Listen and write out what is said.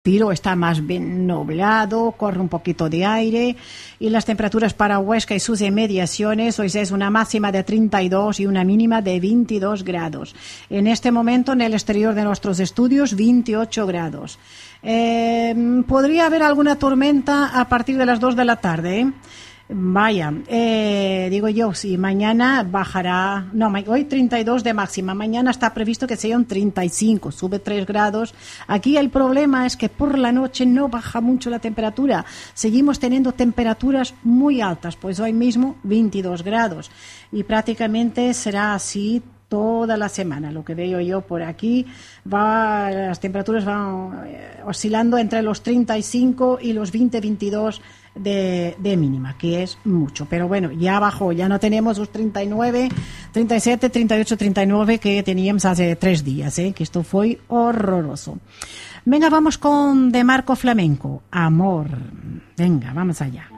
Tiro está más bien nublado, corre un poquito de aire y las temperaturas para Huesca y sus inmediaciones hoy es una máxima de 32 y una mínima de 22 grados. En este momento en el exterior de nuestros estudios 28 grados. Podría haber alguna tormenta a partir de las 2 de la tarde, ¿eh? Vaya, digo yo, si mañana bajará, no, hoy 32 de máxima, mañana está previsto que sea un 35, sube 3 grados. Aquí el problema es que por la noche no baja mucho la temperatura, seguimos teniendo temperaturas muy altas, pues hoy mismo 22 grados y prácticamente será así toda la semana. Lo que veo yo por aquí, las temperaturas van oscilando entre los 35 y los 20-22 de mínima, que es mucho. Pero bueno, ya bajó, ya no tenemos los 39, 37, 38, 39 que teníamos hace 3 días, que esto fue horroroso. Venga, vamos con De Marco Flamenco, Amor. Venga, vamos allá.